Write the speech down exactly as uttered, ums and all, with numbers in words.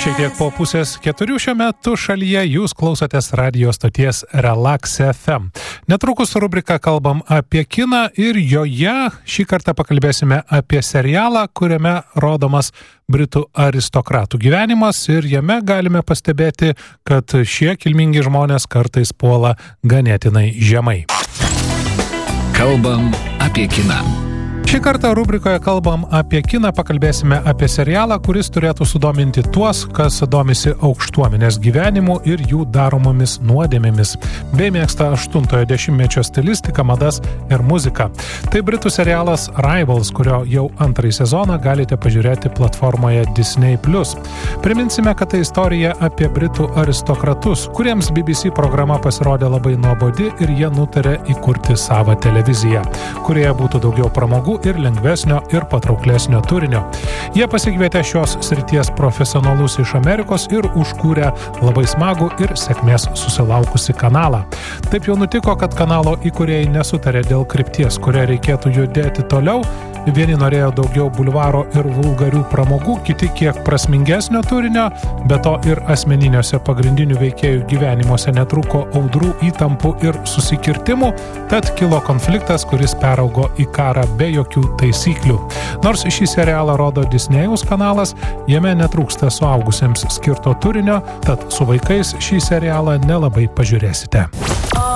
Šiek tiek po pusės keturių šiuo metu šalyje jūs klausotės radio stoties Relax F M. Netrukus rubrika Kalbam apie kiną ir joje šį kartą pakalbėsime apie serialą, kuriame rodomas Britų aristokratų gyvenimas ir jame galime pastebėti, kad šie kilmingi žmonės kartais puola ganėtinai žemai. Kalbam apie kiną. Šį kartą rubrikoje Kalbam apie kiną pakalbėsime apie serialą, kuris turėtų sudominti tuos, kas domisi aukštuomenės gyvenimu ir jų daromomis nuodėmėmis, bei mėgsta aštuntojo dešimtmečio stilistiką, madas ir muziką. Tai britų serialas Rivals, kurio jau antrąjį sezoną galite pažiūrėti platformoje Disney plus. Priminsime, kad tai istorija apie britų aristokratus, kuriems B B C programa pasirodė labai nuobodi ir jie nutarė įkurti savą televiziją, kurioje būtų daugiau pramogų ir lengvesnio ir patrauklesnio turinio. Jie pasikvietė šios srities profesionalus iš Amerikos ir užkūrė labai smagų ir sėkmės susilaukusi kanalą. Taip jau nutiko, kad kanalo įkūrėjai nesutarė dėl krypties, kuria reikėtų judėti toliau. Vieni norėjo daugiau bulvaro ir vulgarių pramogų, kiti kiek prasmingesnio turinio, be to ir asmeniniuose pagrindinių veikėjų gyvenimuose netrūko audrų, įtampų ir susikirtimų, tad kilo konfliktas, kuris peraugo į karą be jokių taisyklių. Nors šį serialą rodo Disneyaus kanalas, jame netrūksta suaugusiems skirto turinio, tad su vaikais šį serialą nelabai pažiūrėsite.